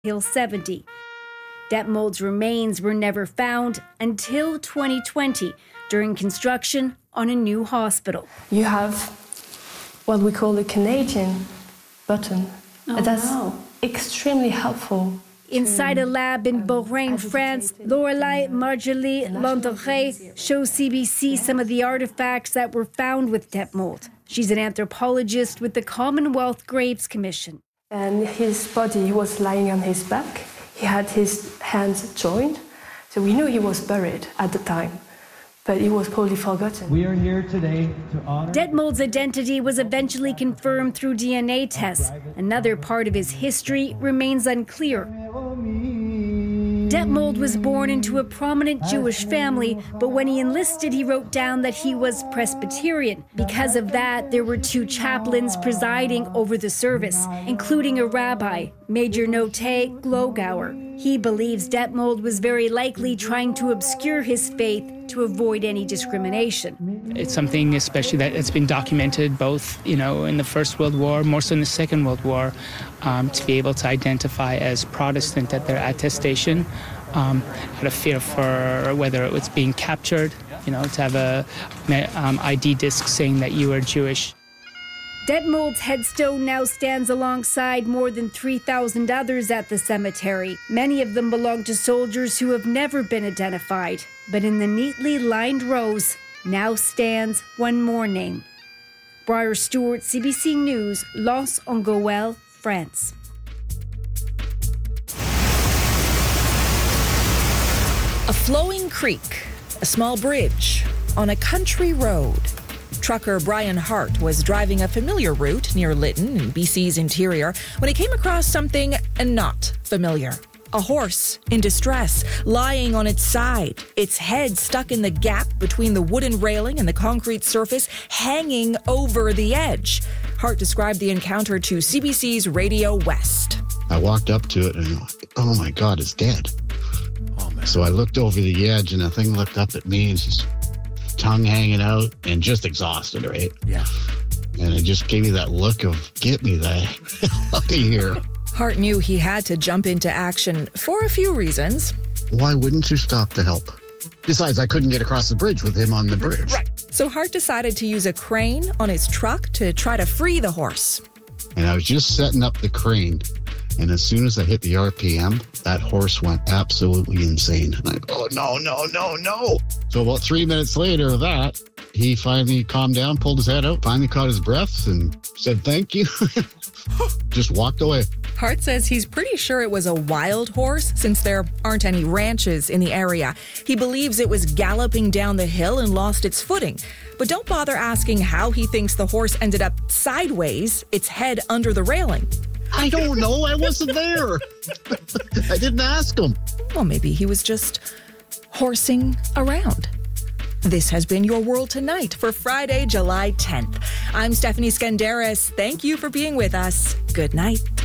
Hill 70. Detmold's remains were never found until 2020 during construction on a new hospital. You have what we call the Canadian button. That's extremely helpful. Inside a lab in Beaurain, France, Lorelei Marjolie Landeret shows CBC some of the artifacts that were found with Detmold. She's an anthropologist with the Commonwealth Graves Commission. And his body was lying on his back. He had his hands joined. So we knew he was buried at the time, but it was probably forgotten. We are here today to honor... Detmold's identity was eventually confirmed through DNA tests. Another part of his history remains unclear. Detmold was born into a prominent Jewish family, but when he enlisted, he wrote down that he was Presbyterian. Because of that, there were 2 chaplains presiding over the service, including a rabbi, Major Note Glogauer. He believes Detmold was very likely trying to obscure his faith to avoid any discrimination. It's something especially that's been documented both, in the First World War, more so in the Second World War, to be able to identify as Protestant at their attestation, out of fear for whether it was being captured, to have a ID disc saying that you were Jewish. Detmold's headstone now stands alongside more than 3,000 others at the cemetery. Many of them belong to soldiers who have never been identified. But in the neatly lined rows now stands one more name. Briar Stewart, CBC News, Lens-en-Goël, France. A flowing creek, a small bridge on a country road. Trucker Brian Hart was driving a familiar route near Lytton in BC's interior when he came across something not familiar. A horse in distress, lying on its side, its head stuck in the gap between the wooden railing and the concrete surface, hanging over the edge. Hart described the encounter to CBC's Radio West. I walked up to it and, oh my God, it's dead. So I looked over the edge and the thing looked up at me and she's tongue hanging out and just exhausted, right? Yeah. And it just gave me that look of, get me the hell out of here. Hart knew he had to jump into action for a few reasons. Why wouldn't you stop to help? Besides, I couldn't get across the bridge with him on the bridge. Right. So Hart decided to use a crane on his truck to try to free the horse. And I was just setting up the crane. And as soon as I hit the RPM, that horse went absolutely insane. And I go, no. So about 3 minutes later of that, he finally calmed down, pulled his head out, finally caught his breath and said, thank you. Just walked away. Hart says he's pretty sure it was a wild horse since there aren't any ranches in the area. He believes it was galloping down the hill and lost its footing. But don't bother asking how he thinks the horse ended up sideways, its head under the railing. I don't know. I wasn't there. I didn't ask him. Well, maybe he was just horsing around. This has been Your World Tonight for Friday, July 10th. I'm Stephanie Skandaris. Thank you for being with us. Good night.